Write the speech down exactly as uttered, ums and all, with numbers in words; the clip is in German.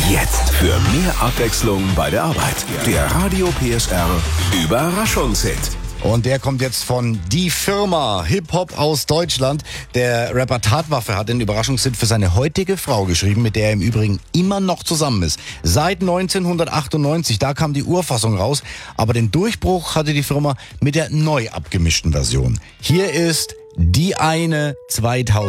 Jetzt für mehr Abwechslung bei der Arbeit. Der Radio P S R Überraschungshit. Und der kommt jetzt von Die Firma, Hip-Hop aus Deutschland. Der Rapper Tatwaffe hat den Überraschungshit für seine heutige Frau geschrieben, mit der er im Übrigen immer noch zusammen ist. Seit neunzehnhundertachtundneunzig, da kam die Urfassung raus. Aber den Durchbruch hatte die Firma mit der neu abgemischten Version. Hier ist Die eine zweitausend.